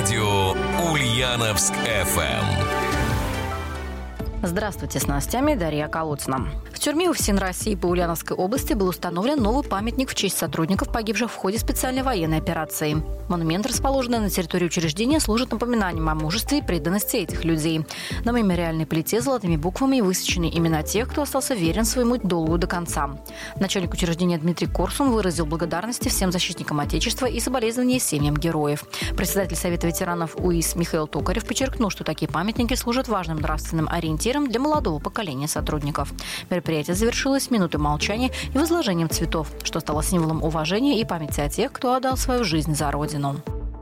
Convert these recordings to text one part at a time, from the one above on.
Радио Ульяновск-ФМ. Здравствуйте, с новостями Дарья Колодцина. В тюрьме УФСИН России по Ульяновской области был установлен новый памятник в честь сотрудников, погибших в ходе специальной военной операции. Монумент, расположенный на территории учреждения, служит напоминанием о мужестве и преданности этих людей. На мемориальной плите золотыми буквами высечены имена тех, кто остался верен своему долгу до конца. Начальник учреждения Дмитрий Корсун выразил благодарности всем защитникам Отечества и соболезнования семьям героев. Председатель Совета ветеранов УИС Михаил Токарев подчеркнул, что такие памятники служат важным нравственным ориентиром для молодого поколения сотрудников. Мероприятие завершилось минутой молчания и возложением цветов, что стало символом уважения и памяти о тех, кто отдал свою жизнь за Родину.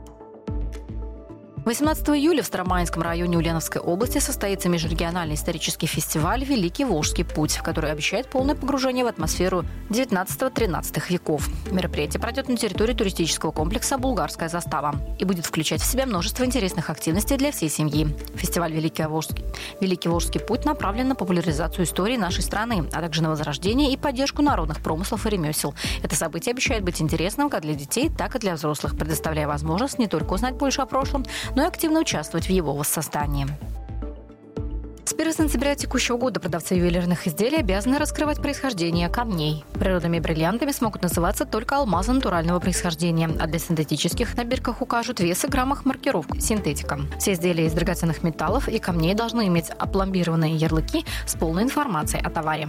18 июля в Старомаинском районе Ульяновской области состоится межрегиональный исторический фестиваль «Великий Волжский путь», который обещает полное погружение в атмосферу 19-13 веков. Мероприятие пройдет на территории туристического комплекса «Булгарская застава» и будет включать в себя множество интересных активностей для всей семьи. Фестиваль «Великий Волжский путь» направлен на популяризацию истории нашей страны, а также на возрождение и поддержку народных промыслов и ремесел. Это событие обещает быть интересным как для детей, так и для взрослых, предоставляя возможность не только узнать больше о прошлом, но и активно участвовать в его воссоздании. С 1 сентября текущего года продавцы ювелирных изделий обязаны раскрывать происхождение камней. Природными бриллиантами смогут называться только алмазы натурального происхождения, а для синтетических на бирках укажут вес и граммах маркировку «Синтетика». Все изделия из драгоценных металлов и камней должны иметь опломбированные ярлыки с полной информацией о товаре.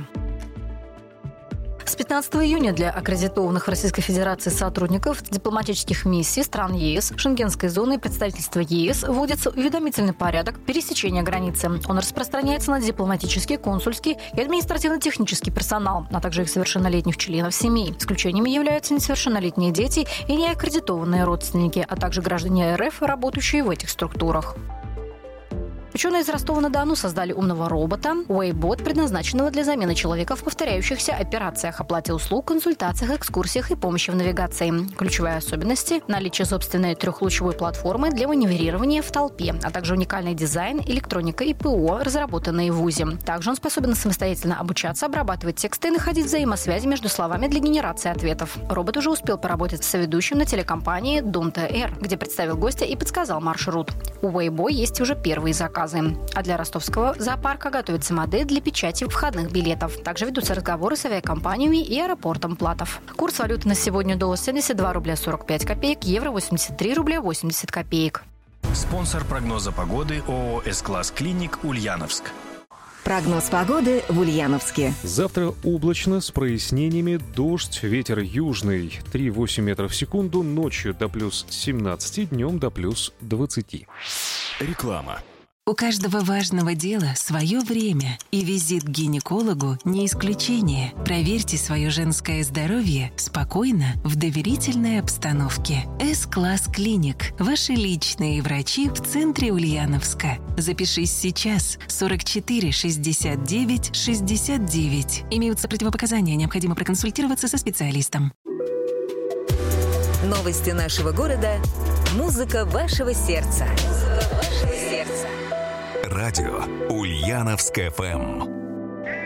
С 15 июня для аккредитованных в Российской Федерации сотрудников дипломатических миссий стран ЕС, Шенгенской зоны и представительства ЕС вводится уведомительный порядок пересечения границы. Он распространяется на дипломатический, консульский и административно-технический персонал, а также их совершеннолетних членов семей. Исключениями являются несовершеннолетние дети и неаккредитованные родственники, а также граждане РФ, работающие в этих структурах. Ученые из Ростова-на-Дону создали умного робота Waybot, предназначенного для замены человека в повторяющихся операциях, оплате услуг, консультациях, экскурсиях и помощи в навигации. Ключевые особенности – наличие собственной трехлучевой платформы для маневрирования в толпе, а также уникальный дизайн, электроника и ПО, разработанные в ВУЗе. Также он способен самостоятельно обучаться, обрабатывать тексты и находить взаимосвязи между словами для генерации ответов. Робот уже успел поработать с соведущим на телекомпании Донта Р, где представил гостя и подсказал маршрут. У Waybot есть уже первые заказы. А для ростовского зоопарка готовится модель для печати входных билетов. Также ведутся разговоры с авиакомпаниями и аэропортом Платов. Курс валюты на сегодня доллар 72 рубля 45 копеек, евро 83 рубля 80 копеек. Спонсор прогноза погоды ООО «С-Класс Клиник» Ульяновск. Прогноз погоды в Ульяновске. Завтра облачно, с прояснениями, дождь, ветер южный 3,8 метров в секунду, ночью до плюс 17, днем до плюс 20. Реклама. У каждого важного дела свое время, и визит к гинекологу не исключение. Проверьте свое женское здоровье спокойно, в доверительной обстановке. С-Класс Клиник. Ваши личные врачи в центре Ульяновска. Запишись сейчас. 44 69 69. Имеются противопоказания, необходимо проконсультироваться со специалистом. Новости нашего города. Музыка вашего сердца. Радио Ульяновск-ФМ.